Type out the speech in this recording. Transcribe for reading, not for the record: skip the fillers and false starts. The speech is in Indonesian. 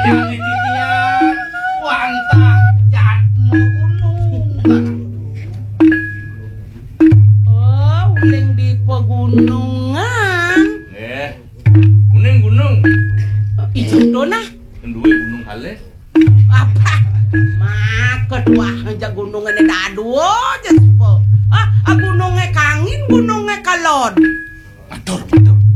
Yang titian wantah jatmu gunung. Oh, uling di pegunungan. Kuning gunung. Ijo dona. Kendue gunung hale. Apa? Mak kedua aja gunungnya dadu aja sepo. Gunungnya kangin, gunungnya kalon. Atur.